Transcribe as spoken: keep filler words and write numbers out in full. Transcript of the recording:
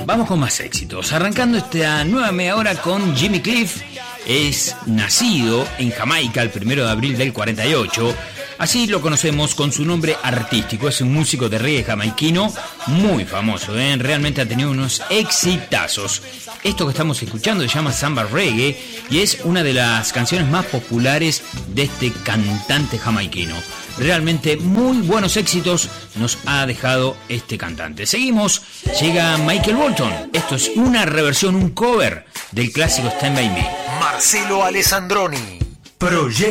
Vamos con más éxitos, arrancando esta nueva media hora con Jimmy Cliff. Es nacido en Jamaica el primero de abril del cuarenta y ocho. Así lo conocemos con su nombre artístico. Es un músico de reggae jamaiquino muy famoso, ¿eh? Realmente ha tenido unos exitazos. Esto que estamos escuchando se llama Samba Reggae y es una de las canciones más populares de este cantante jamaiquino. Realmente muy buenos éxitos nos ha dejado este cantante. Seguimos, llega Michael Bolton. Esto es una reversión, un cover del clásico Stand By Me. Marcelo Alessandroni. Proyecto